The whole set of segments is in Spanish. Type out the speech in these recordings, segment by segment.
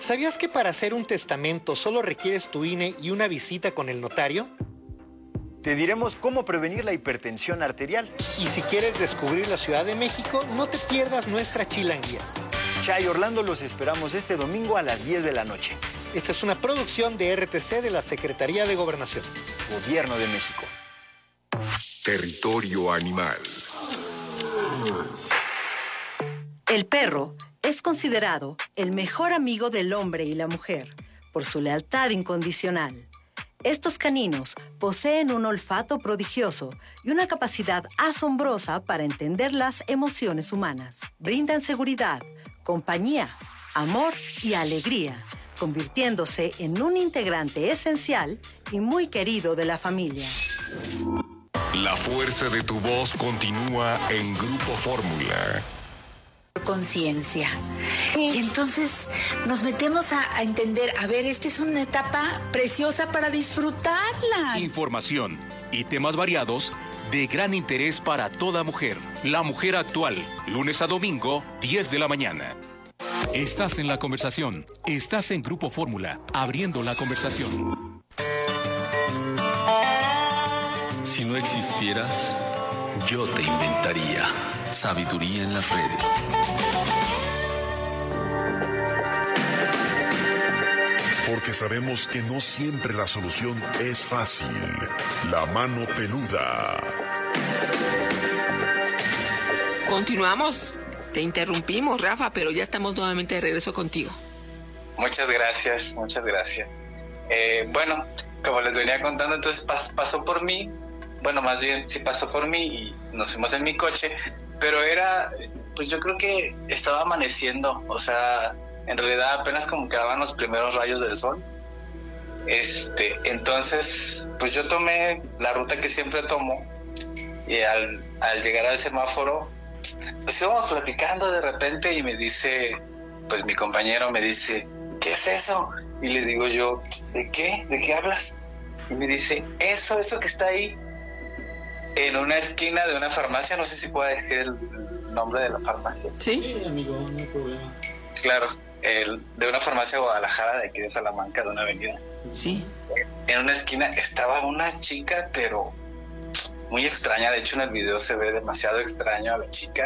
¿Sabías que para hacer un testamento solo requieres tu INE y una visita con el notario? Te diremos cómo prevenir la hipertensión arterial. Y si quieres descubrir la Ciudad de México, no te pierdas nuestra chilanguía. Chay Orlando, los esperamos este domingo a las 10 de la noche. Esta es una producción de RTC de la Secretaría de Gobernación. Gobierno de México. Territorio animal. El perro es considerado el mejor amigo del hombre y la mujer por su lealtad incondicional. Estos caninos poseen un olfato prodigioso y una capacidad asombrosa para entender las emociones humanas. Brindan seguridad, compañía, amor y alegría, convirtiéndose en un integrante esencial y muy querido de la familia. La fuerza de tu voz continúa en Grupo Fórmula. Conciencia. Y entonces nos metemos a entender, a ver, esta es una etapa preciosa para disfrutarla. Información y temas variados de gran interés para toda mujer. La mujer actual, lunes a domingo, 10 de la mañana. Estás en la conversación. Estás en Grupo Fórmula, abriendo la conversación. Si no existieras, yo te inventaría. Sabiduría en las redes. Porque sabemos que no siempre la solución es fácil. La mano peluda. Continuamos. Te interrumpimos, Rafa, pero ya estamos nuevamente de regreso contigo. Muchas gracias, muchas gracias. Bueno, como les venía contando, entonces pasó por mí. Bueno, más bien sí pasó por mí y nos fuimos en mi coche. Pero pues yo creo que estaba amaneciendo, o sea, en realidad apenas como quedaban los primeros rayos del sol. Entonces, pues yo tomé la ruta que siempre tomo y al llegar al semáforo, pues íbamos platicando de repente y me dice, pues mi compañero me dice, ¿qué es eso? Y le digo yo, ¿de qué? ¿De qué hablas? Y me dice, eso que está ahí. En una esquina de una farmacia, no sé si puedo decir el nombre de la farmacia. Sí, amigo, no hay problema. Claro, de una farmacia de Guadalajara, de aquí de Salamanca, de una avenida. Sí. En una esquina estaba una chica, pero muy extraña. De hecho, en el video se ve demasiado extraño a la chica.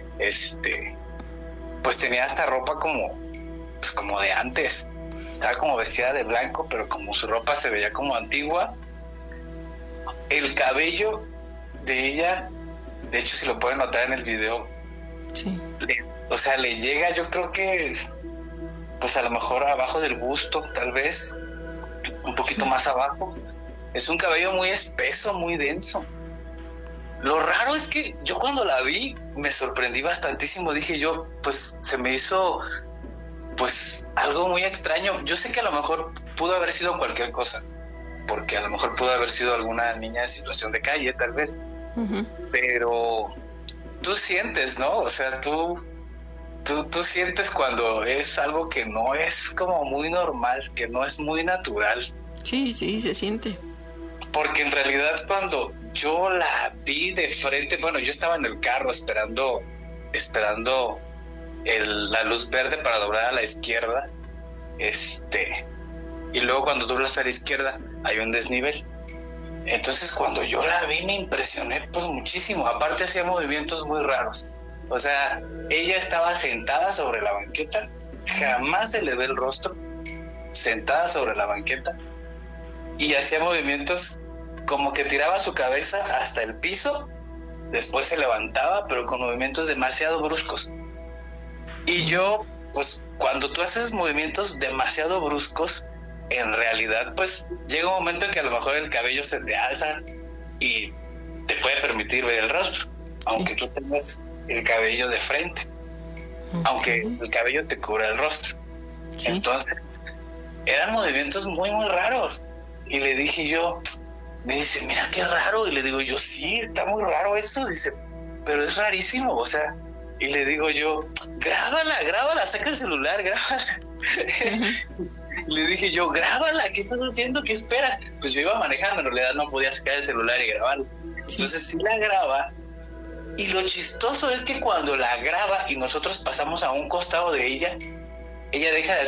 Pues tenía hasta ropa como de antes. Estaba como vestida de blanco, pero como su ropa se veía como antigua. El cabello de ella, de hecho si lo pueden notar en el video, sí. Le llega, yo creo que pues a lo mejor abajo del busto, tal vez un poquito sí. Más abajo. Es un cabello muy espeso, muy denso. Lo raro es que yo cuando la vi me sorprendí bastantísimo. Dije yo, pues se me hizo pues algo muy extraño. Yo sé que a lo mejor pudo haber sido cualquier cosa, porque a lo mejor pudo haber sido alguna niña en situación de calle, tal vez. Uh-huh. Pero tú sientes, ¿no? O sea, tú sientes cuando es algo que no es como muy normal, que no es muy natural. Sí, se siente. Porque en realidad cuando yo la vi de frente, bueno, yo estaba en el carro esperando la luz verde para doblar a la izquierda, y luego cuando doblas a la izquierda hay un desnivel. Entonces cuando yo la vi me impresioné pues muchísimo. Aparte hacía movimientos muy raros. O sea, ella estaba sentada sobre la banqueta, jamás se le ve el rostro, sentada sobre la banqueta, y hacía movimientos como que tiraba su cabeza hasta el piso, después se levantaba, pero con movimientos demasiado bruscos. Y yo, pues cuando tú haces movimientos demasiado bruscos, en realidad pues llega un momento en que a lo mejor el cabello se te alza y te puede permitir ver el rostro, aunque tú tengas el cabello de frente, aunque el cabello te cubra el rostro. Sí. Entonces eran movimientos muy muy raros y le dije yo, me dice, mira qué raro, y le digo yo, sí, está muy raro eso, dice, pero es rarísimo, o sea, y le digo yo, grábala, saca el celular, grábala. Le dije yo, grábala, ¿qué estás haciendo? ¿Qué esperas? Pues yo iba manejando, en realidad no podía sacar el celular y grabarlo. Entonces sí la graba, y lo chistoso es que cuando la graba y nosotros pasamos a un costado de ella deja de